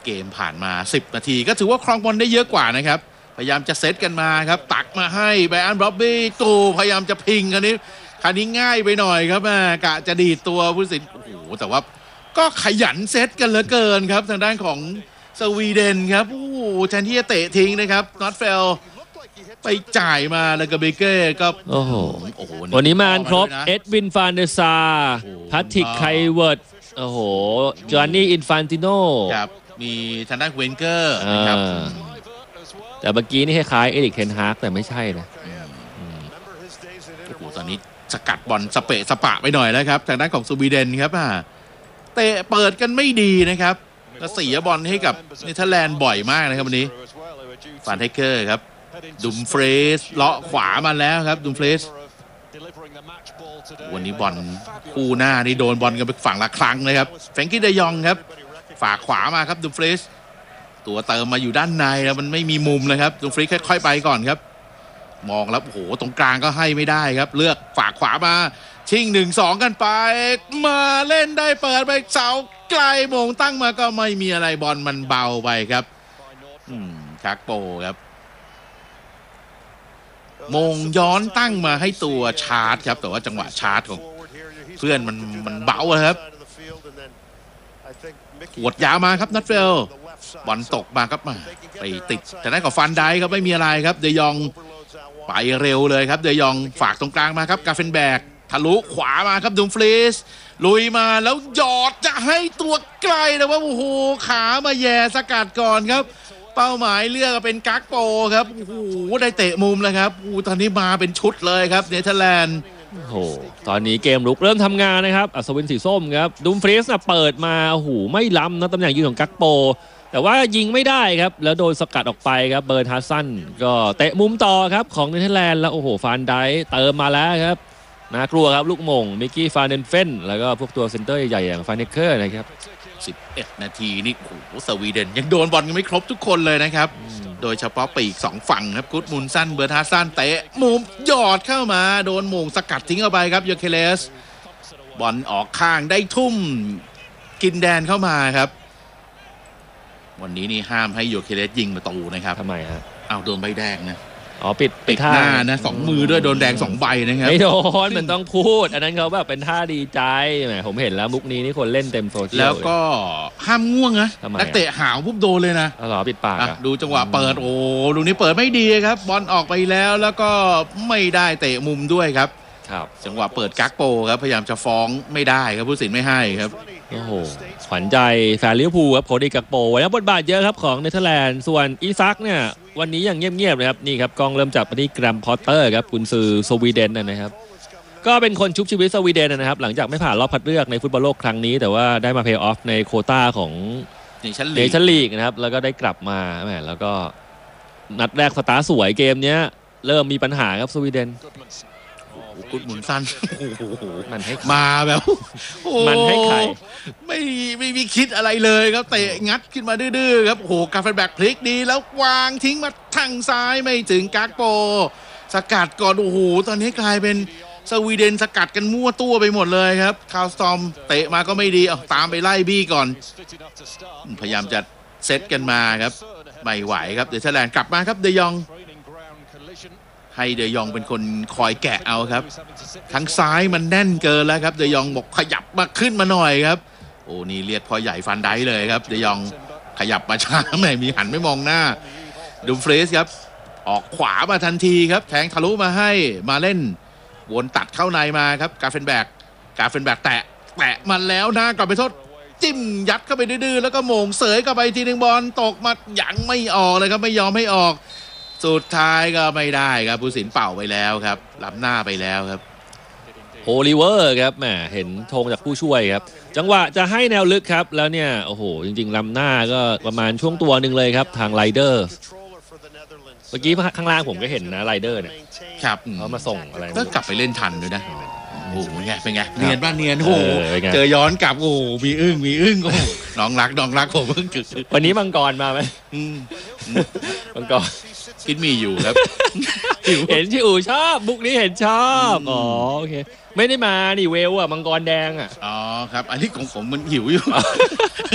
เกมผ่านมา10นาทีก็ถือว่าครองบอลได้เยอะกว่านะครับพยายามจะเซตกันมาครับตักมาให้ไบรอัน บร็อบบี้ตูพยายามจะพิงคราวนี้ง่ายไปหน่อยครับกะจะดีดตัวผู้ตัดสินโอ้โหแต่ว่าก็ขยันเซตกันเหลือเกินครับทางด้านของสวีเดนครับโอ้โหแทนที่จะเตะทิ้งนะครับน็อตเฟลไปจ่ายมาแล้วก็เบเก้ก็โอ้โหวันนี้มาครบเอ็ดวินฟานเดซาพัตติกไคเวิร์ดโอ้โหจอห์นนี่อินฟานติโนครับมีทางด้านเวนเกอร์นะครับแต่เมื่อกี้นี่คล้ายๆเอริกเทนฮากแต่ไม่ใช่นะโอ้โหตอนนี้สกัดบอลสเปะสปะไปหน่อยแล้วครับทางด้านของสวีเดนครับเตะเปิดกันไม่ดีนะครับก็เสียบอลให้กับเนเธอร์แลนด์บ่อยมากนะครับวันนี้ฟานไทเกอร์ครับดุมเฟรสเลาะขวามาแล้วครับดุมเฟรสวันนี้บอลคู่หน้านี่โดนบอลกันไปฝั่งละครั้งเลยครับแฟรงกี้เดยองครับฝากขวามาครับดุมเฟรสตัวเติมมาอยู่ด้านในแล้วมันไม่มีมุมเลยครับดุมเฟรสค่อยๆไปก่อนครับมองแล้วโอ้โหตรงกลางก็ให้ไม่ได้ครับเลือกฝากขวามาชิง 1-2 กันไปมาเล่นได้เปิดไปเสาไกลโมงตั้งมาก็ไม่มีอะไรบอลมันเบาไปครับคักโปครับมงย้อนตั้งมาให้ตัวชาร์จครับแต่ว่าจังหวะชาร์จของเพื่อนมันเบาครับกดยาวมาครับนัทเฟลบอลตกมาครับไปติดแต่นั้นกับฟันไดครับไม่มีอะไรครับเดยองไปเร็วเลยครับเดยองฝากตรงกลางมาครับกาเฟนแบกทะลุขวามาครับดุมฟรีสลุยมาแล้วหยอดจะให้ตัวไกลแต่ว่าโอ้โหขามาแย่สกัดก่อนครับเป้าหมายเลือกเป็นกักโปครับโอ้โหได้เตะมุมแล้วครับโอ้ตอนนี้มาเป็นชุดเลยครับเนเธอร์แลนด์โอ้โหตอนนี้เกมลุกเริ่มทำงานนะครับอัศวินสีส้มครับดุมฟรีสเปิดมาโอ้โหไม่ล้ำนะตำแหน่งยืนของกักโปแต่ว่ายิงไม่ได้ครับแล้วโดนสกัดออกไปครับเบิร์นฮัสซันก็เตะมุมต่อครับของเนเธอร์แลนด์แล้วโอ้โหฟานไดเติมมาแล้วครับน่ากลัวครับลูกมงมิกกี้ฟานเดนเฟนแล้วก็พวกตัวเซนเตอร์ใหญ่อย่างฟานเนเกอร์นะครับ 11นาทีนี่โอ้โหสวีเดนยังโดนบอลกันไม่ครบทุกคนเลยนะครับโดยเฉพาะปีก2ฝั่งครับกุดมุนสั้นเบิร์นฮัสซันเตะมุมหยอดเข้ามาโดนมงสกัดทิ้งเข้าไปครับโยเคเลสบอลออกข้างได้ทุ่มกินแดนเข้ามาครับวันนี้นี่ห้ามให้โยเคเลสยิงประตูนะครับทำไมฮะเอาโดนใบแดงนะอ๋อปิดหน้านะ2 มือด้วยโดนแดง2 ใบนะครับไม่โดนมันต้องพูดอันนั้นเขาแบบเป็นท่าดีใจแหมผมเห็นแล้วมุกนี้นี่คนเล่นเต็มโซเชียลแล้วก็ห้ามง่วงนะนักเตะหาวปุ๊บโดนเลยนะอ๋อปิดปากดูจังหวะเปิดโอ้ลูกนี้เปิดไม่ดีครับบอลออกไปแล้วก็ไม่ได้เตะมุมด้วยครับจังหวะเปิดกักโปครับพยายามจะฟ้องไม่ได้ครับผู้ตัดสินไม่ให้ครับโอ้โหขวัญใจแฟนลิเวอร์พูลครับโคดี้กักโปไว้แล้วบทบาทเยอะครับของเนเธอร์แลนด์ส่วนอีซักเนี่ยวันนี้ยังเงียบๆเลยครับนี่ครับกล้องเริ่มจับไปที่แกรมพอตเตอร์ครับกุนซือสวีเดนนะครับก็เป็นคนชุบชีวิตสวีเดนนะครับหลังจากไม่ผ่านรอบคัดเลือกในฟุตบอลโลกครั้งนี้แต่ว่าได้มาเพลย์ออฟในโควต้าของเนชั่นลีกนะครับแล้วก็ได้กลับมาแหมแล้วก็นัดแรกสตาร์สวยเกมเนี้ยเริ่มมีปัญหาครับสวีเดนกุดหมุนสั้นมันให้มาแบบมันให้ใครไม่มีคิดอะไรเลยครับเตะงัดขึ้นมาดื้อๆครับโอ้โหกาเฟนแบกพลิกดีแล้ววางทิ้งมาทางซ้ายไม่ถึงกักโปสกัดก่อนโอ้โหตอนนี้กลายเป็นสวีเดนสกัดกันมั่วตัวไปหมดเลยครับคาร์ลสตอมเตะมาก็ไม่ดีเอาตามไปไล่บี้ก่อนพยายามจะเซตกันมาครับไม่ไหวครับเดเธอร์แลนด์กลับมาครับเดยองให้เดยองเป็นคนคอยแกะเอาครับทั้งซ้ายมันแน่นเกินแล้วครับเดยองบอกขยับมาขึ้นมาหน่อยครับโอ้นี่เรียกพอใหญ่ฟันได้เลยครับเดยองขยับมาช้าไม่มีหันไม่มองหน้าดุมเฟรสครับออกขวามาทันทีครับแทงทะลุมาให้มาเล่นวนตัดเข้าในมาครับกาเฟนแบกแตะมันแล้วหน้ากลับไปโทษจิ้มยัดเข้าไปดื้อแล้วก็โมงเสยเข้าไปทีนึงบอลตกมายังไม่ออกเลยครับไม่ยอมให้ออกสุดท้ายก็ไม่ได้ครับผู้ตัดสินเป่าไปแล้วครับล้ำหน้าไปแล้วครับโอลิเวอร์ครับแหมเห็นธงจากผู้ช่วยครับจังหวะจะให้แนวลึกครับแล้วเนี่ยโอ้โหจริงๆล้ำหน้าก็ประมาณช่วงตัวหนึ่งเลยครับทางไรเดอร์เมื่อกี้ข้างล่างผมก็เห็นนะไรเดอร์เนี่ยครับเขามาส่งอะไรก็กลับไปเล่นทันด้วยนะโอ้โหเป็นไงเนียนบ้านเนียนโอ้โหเจอย้อนกลับโอ้โหมีอึ้งโอ้น้องรักผมเพิ่งจุดวันนี้มังกรมาไหมมังกรคิดมีอยู่ครับเห็นที่อู่ชอบบุกนี้เห็นชอบอ๋อโอเคไม่ได้มานี่เวลอะมังกรแดงอะอ๋อครับอันนี้ของผมมันหิวอยู่